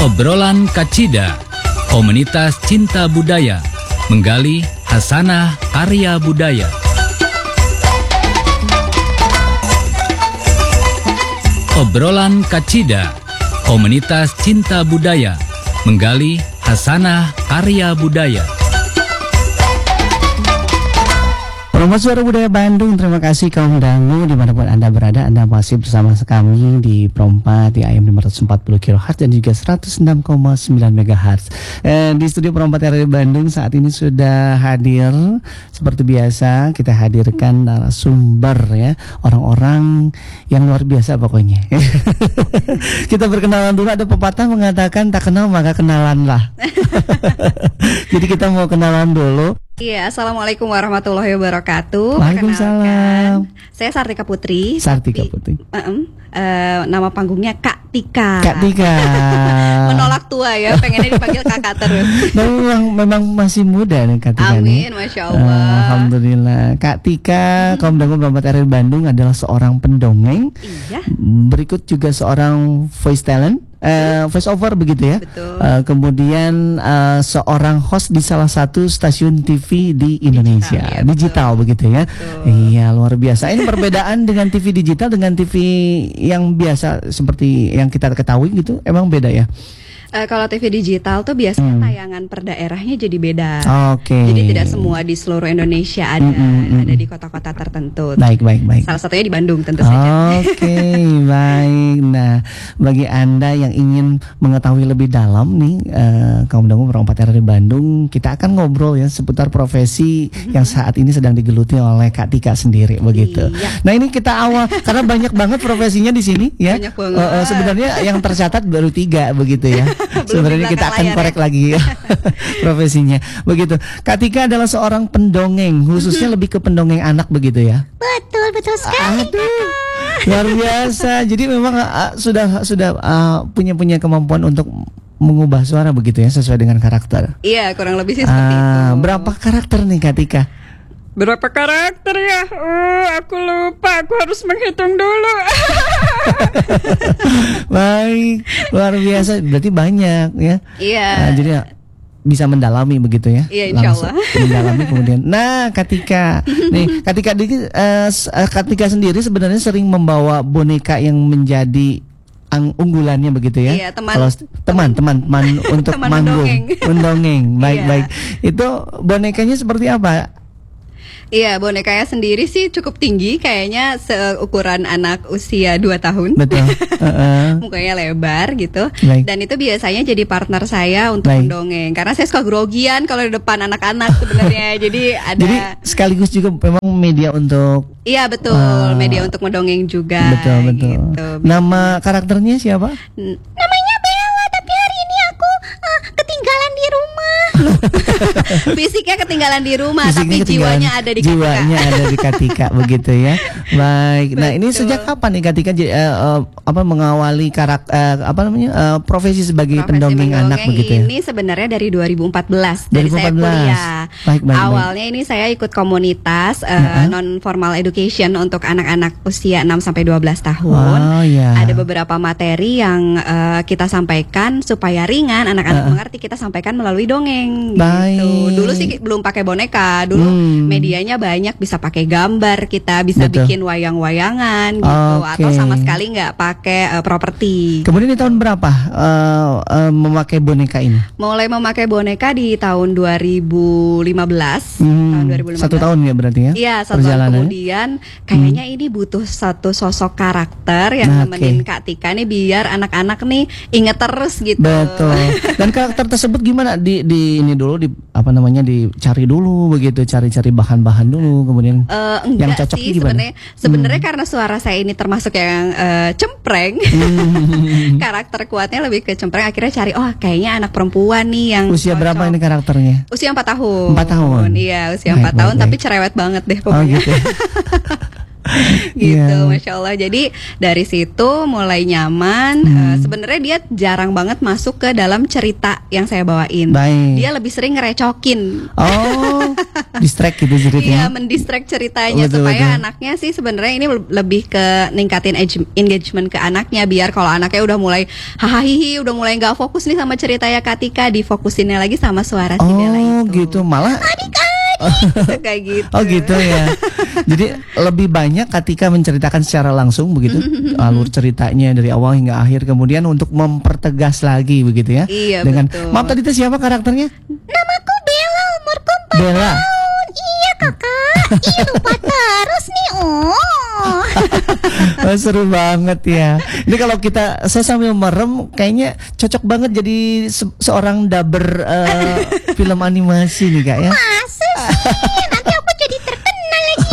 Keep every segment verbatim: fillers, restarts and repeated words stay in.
Obrolan Kacida, komunitas cinta budaya, menggali hasanah karya budaya. Obrolan Kacida, komunitas cinta budaya, menggali hasanah karya budaya. Promo Suara Budaya Bandung, terima kasih kaum dangu dimanapun Anda berada. Anda masih bersama kami di Prompa di A M lima ratus empat puluh kilohertz dan juga seratus enam koma sembilan megahertz. eh, Di studio Prompa R R I Bandung saat ini sudah hadir. Seperti biasa kita hadirkan narasumber ya, orang-orang yang luar biasa pokoknya. Kita berkenalan dulu. Ada pepatah mengatakan tak kenal maka kenalanlah. Jadi kita mau kenalan dulu. Iya, assalamualaikum warahmatullahi wabarakatuh. Waalaikumsalam. Saya Sartika Putri. Sartika tapi, Putri. Uh, uh, nama panggungnya Kak Tika. Kak Tika. Menolak tua ya, pengennya dipanggil kakak terus. Dan memang memang masih muda nih Kak Tika. Amin, masya Allah. Uh, Alhamdulillah. Kak Tika, kaum dangu Prompa R R I Bandung adalah seorang pendongeng. Iya. Berikut juga seorang voice talent. Uh, voice over begitu ya. Betul. Uh, kemudian uh, seorang host di salah satu stasiun T V di Indonesia, digital, ya, digital begitu ya. Betul. Iya, luar biasa. Ini perbedaan dengan T V digital dengan T V yang biasa seperti yang kita ketahui gitu, emang beda ya? Uh, kalau T V digital tuh biasanya Hmm. tayangan per daerahnya jadi beda. Oke. Okay. Jadi tidak semua di seluruh Indonesia ada, Mm, mm, mm. ada di kota-kota tertentu. Baik, baik, baik. Salah satunya di Bandung tentu saja. Oke, baik. Nah, bagi Anda yang ingin mengetahui lebih dalam nih, uh, kaum dangu Prompa R R I Bandung, kita akan ngobrol ya seputar profesi yang saat ini sedang digeluti oleh Kak Tika sendiri begitu. Iya. Nah, ini kita awal karena banyak banget profesinya di sini ya. Banyak banget. Uh, uh, sebenarnya yang tercatat baru tiga begitu ya. Sebenarnya kita akan layar, korek ya? lagi ya profesinya begitu. Kak Tika adalah seorang pendongeng, khususnya lebih ke pendongeng anak begitu ya. Betul, betul sekali. Aduh, luar biasa. Jadi memang uh, sudah sudah uh, punya punya kemampuan untuk mengubah suara begitu ya, sesuai dengan karakter. Iya, kurang lebih sih seperti Ah, itu. berapa karakter nih Kak Tika? Berapa karakter ya? Oh, aku lupa, aku harus menghitung dulu. Baik, luar biasa. Berarti banyak ya. Iya. Ah, jadi ya, bisa mendalami begitu ya. Iya, insya Allah. Langsung mendalami kemudian. Nah, Kak Tika, nih Kak Tika, uh, Kak Tika sendiri sebenarnya sering membawa boneka yang menjadi ang unggulannya begitu ya. Iya, teman. Kalau teman, teman, teman untuk Teman manggung, mendongeng. mendongeng. Baik, Iya. baik. Itu bonekanya seperti apa? Iya, bonekanya sendiri sih cukup tinggi, kayaknya seukuran anak usia dua tahun. Betul. Uh-uh. Mukanya lebar gitu. Baik. Dan itu biasanya jadi partner saya untuk Baik. mendongeng. Karena saya suka grogian kalau di depan anak-anak sebenarnya. Jadi ada. Jadi sekaligus juga memang media untuk. Iya, betul, Ah. media untuk mendongeng juga. Betul, betul. Gitu. Nama karakternya siapa? N- Namanya Bella, tapi hari ini aku ah, ketinggalan di rumah. Fisiknya ketinggalan di rumah, Fisiknya tapi ketinggalan, jiwanya ada di jiwanya Kak Tika. ada di Kak Tika begitu ya. Baik. Nah, ini Betul. sejak kapan nih Kak Tika j- eh, eh, apa mengawali karakter eh, apa namanya eh, profesi sebagai Profesi pendongeng anak mendongeng begitu ya? ini sebenarnya dari dua ribu empat belas dari dua ribu empat saya belas. kuliah. Baik, baik, Awalnya ini saya ikut komunitas uh, Ya. non formal education untuk anak-anak usia enam sampai dua belas tahun. Oh ya. Ada beberapa materi yang uh, kita sampaikan supaya ringan, anak-anak Uh-uh. mengerti, kita sampaikan melalui dongeng Baik. gitu. Dulu sih belum pakai boneka, dulu Hmm. medianya banyak, bisa pakai gambar, kita bisa Betul. bikin wayang-wayangan gitu, atau Oke. sama sekali nggak pakai uh, properti. Kemudian di tahun berapa eh, eh, memakai boneka ini? Mulai memakai boneka di tahun dua ribu lima belas. Hmm, Tahun dua ribu lima belas. Satu tahun ya berarti ya? Iya, satu tahun perjalanannya? kemudian kayaknya ini butuh satu sosok karakter yang Nah, nemenin oke. Kak Tika nih biar anak-anak nih inget terus gitu. Betul. Dan karakter tersebut gimana di di ini dulu di apa namanya dicari dulu begitu, cari-cari bahan-bahan dulu kemudian. Eh, Yang enggak cocok sih gimana? sebenarnya. Sebenarnya Hmm. karena suara saya ini termasuk yang eh, cempreng. Hmm. Karakter kuatnya lebih ke cempreng. Akhirnya cari, oh kayaknya anak perempuan nih yang Usia berapa cocok. ini karakternya? Usia empat tahun. Empat tahun. Iya, usia Baik, empat baik, tahun baik. tapi cerewet banget deh Oh pokoknya. gitu. gitu, Iya. Masya Allah. Jadi dari situ mulai nyaman. Hmm. Eh, sebenarnya dia jarang banget masuk ke dalam cerita yang saya bawain. Baik. Dia lebih sering ngerecokin. Oh, distract gitu Iya, ceritanya. mendistract ceritanya Betul, supaya betul. anaknya sih sebenarnya ini lebih ke ningkatin enge- engagement ke anaknya, biar kalau anaknya udah mulai hahaha, udah mulai nggak fokus nih sama ceritanya Katika, difokusinnya lagi sama suara si Bella Oh, itu. gitu. Malah Kayak gitu. Oh gitu ya. Jadi lebih banyak ketika menceritakan secara langsung begitu alur ceritanya dari awal hingga akhir, kemudian untuk mempertegas lagi begitu ya. Iya, Dengan betul. maaf tadi itu siapa karakternya? Namaku Bella, umurku empat Bella. tahun. Iya kakak. Ih lupa terus nih. Oh. Oh, seru banget ya. Ini kalau kita saya sambil merem kayaknya cocok banget jadi se- seorang dubber eh, film animasi nih Kak ya. Masa sih? Nanti aku jadi terkenal lagi.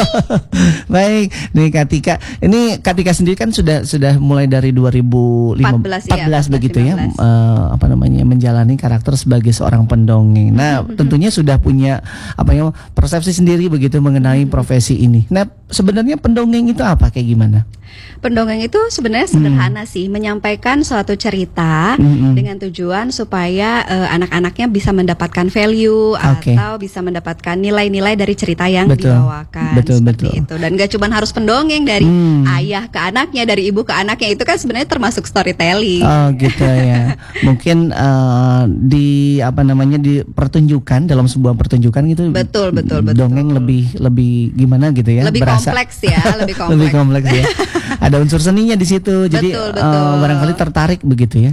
Baik, nih Katika. Ini Katika sendiri kan sudah sudah mulai dari dua ribu lima belas empat belas, iya, begitu ya, lima belas. eh, apa namanya menjalani karakter sebagai seorang pendongeng. Nah, tentunya sudah punya apa ya persepsi sendiri begitu mengenai profesi ini. Nah, sebenarnya pendongeng itu apa kayak gimana? Pendongeng itu sebenarnya sederhana sih, menyampaikan suatu cerita Mm-mm. dengan tujuan supaya eh, anak-anaknya bisa mendapatkan value Oke. atau bisa mendapatkan nilai-nilai dari cerita yang Betul. dibawakan. Betul, seperti betul. itu. Dan gak cuma harus pendongeng dari Hmm. ayah ke anaknya, dari ibu ke anaknya, itu kan sebenarnya termasuk storytelling. Oh gitu ya. Mungkin eh, di apa namanya di pertunjukan dalam sebuah pertunjukan gitu. Betul, betul, betul. Dongeng lebih lebih gimana gitu ya? Lebih berasa- kompleks ya, lebih kompleks. lebih kompleks ya. Ada unsur seninya di situ. Jadi Betul, eh, betul. barangkali tertarik begitu ya.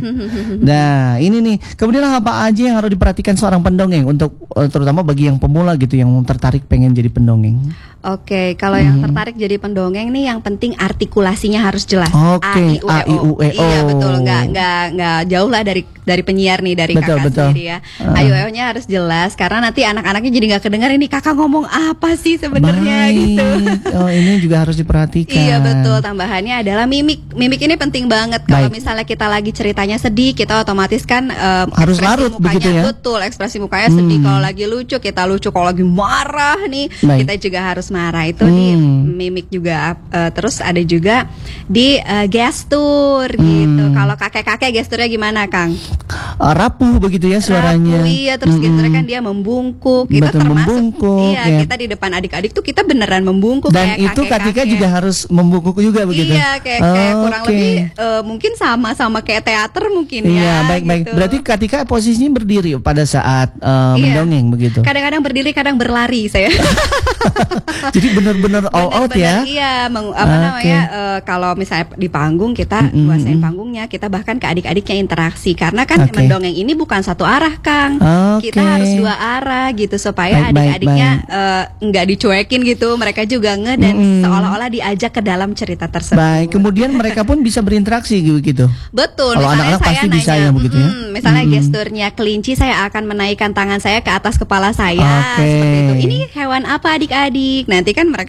Nah, ini nih. Kemudian apa aja yang harus diperhatikan seorang pendongeng untuk eh, terutama bagi yang pemula gitu yang tertarik pengen jadi pendongeng. Oke, kalau yang tertarik jadi pendongeng nih, yang penting artikulasinya harus jelas. Oke, A, I, U, E, O. Iya betul, nggak nggak nggak jauh lah dari dari penyiar nih, dari Betul, kakak betul. sendiri ya. Uh. A, I, U, E, O-nya harus jelas, karena nanti anak-anaknya jadi nggak kedengar ini kakak ngomong apa sih sebenarnya Baik. gitu. Oh, ini juga harus diperhatikan. Iya betul, tambahannya adalah mimik. Mimik ini penting banget. Kalau Baik. misalnya kita lagi ceritanya sedih, kita otomatis kan em, Harus ekspresi larut mukanya, begitu ya? betul, ekspresi mukanya sedih. Hmm. Kalau lagi lucu kita lucu, kalau lagi marah nih Baik. kita juga harus marah. Itu di Hmm. mimik juga. Eh, terus ada juga di eh, gestur gitu. Hmm. Kalau kakek-kakek gesturnya gimana, Kang? Eh, rapuh begitu ya suaranya. Rapuh, iya, terus Mm-mm. gesturnya kan dia membungkuk. Kita Betul, termasuk membungkuk, iya, ya. kita di depan adik-adik tuh kita beneran membungkuk Dan kayak itu Katika kakek-kakek. juga harus membungkuk juga begitu. Iya, kayak, kayak kurang Oke. lebih eh, mungkin sama-sama kayak teater mungkin ya. Iya, baik-baik. gitu. Berarti Katika posisinya berdiri pada saat eh, Iya. mendongeng begitu. Kadang-kadang berdiri, kadang berlari saya. Jadi benar-benar all out Bener-bener, ya. Iya, meng- apa Oke. namanya? eh, kalau misalnya di panggung kita Mm-mm, kuasain mm-mm. panggungnya, kita bahkan ke adik-adiknya interaksi, karena kan Oke. mendongeng ini bukan satu arah, Kang. Oke. Kita harus dua arah gitu supaya Baik, baik, adik-adiknya eh, nggak dicuekin gitu, mereka juga nge dan Mm-mm. seolah-olah diajak ke dalam cerita tersebut. Baik, kemudian mereka pun bisa berinteraksi gitu. Betul. Kalau misalnya anak-anak saya pasti nanya, bisa ya begitu ya? "Mm, misalnya Mm-mm. gesturnya kelinci, saya akan menaikkan tangan saya ke atas kepala saya Oke. seperti itu. Ini hewan apa adik-adik? Nanti kan mereka